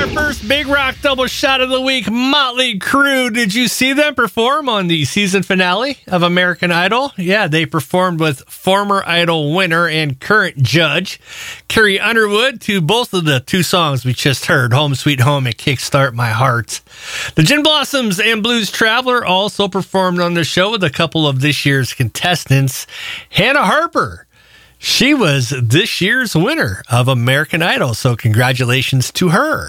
our first Big Rock double shot of the week, Motley Crue. Did you see them perform on the season finale of American Idol? Yeah, they performed with former Idol winner and current judge Carrie Underwood to both of the two songs we just heard, Home Sweet Home and Kickstart My Heart. The Gin Blossoms and Blues Traveler also performed on the show with a couple of this year's contestants. Hannah Harper, she was this year's winner of American Idol, so congratulations to her.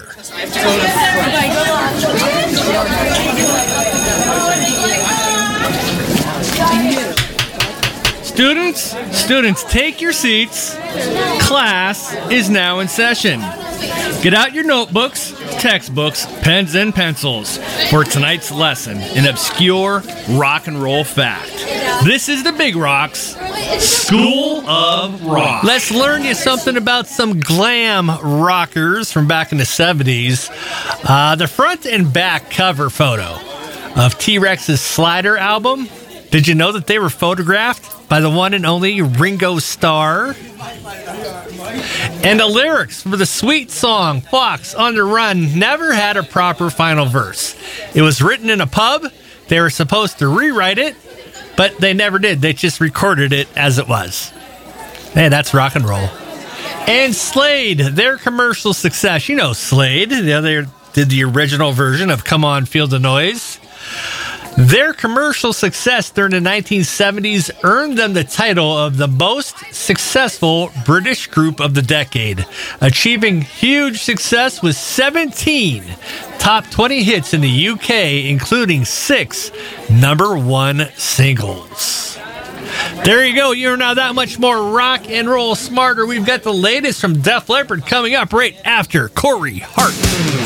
Students, take your seats. Class is now in session. Get out your notebooks, textbooks, pens, and pencils for tonight's lesson in obscure rock and roll fact. This is the Big Rocks School of Rock. Let's learn you something about some glam rockers from back in the 70s. The front and back cover photo of T-Rex's Slider album. Did you know that they were photographed by the one and only Ringo Starr? And the lyrics for the sweet song Fox on the Run never had a proper final verse. It was written in a pub. They were supposed to rewrite it, but they never did. They just recorded it as it was. Hey, that's rock and roll. And Slade, their commercial success. You know Slade. They did the original version of Come On, Feel the Noise. Their commercial success during the 1970s earned them the title of the most successful British group of the decade, achieving huge success with 17 top 20 hits in the UK, including 6 #1 singles. There you go. You're now that much more rock and roll smarter. We've got the latest from Def Leppard coming up right after Corey Hart.